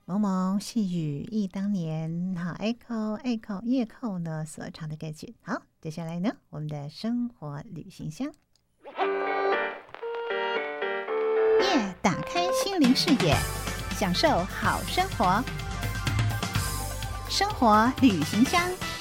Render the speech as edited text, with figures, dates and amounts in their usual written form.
蒙蒙细雨忆当年，好 echo 夜寇呢所唱的歌曲。好，接下来呢，我们的生活旅行箱，打开心灵视野，享受好生活。生活旅行箱。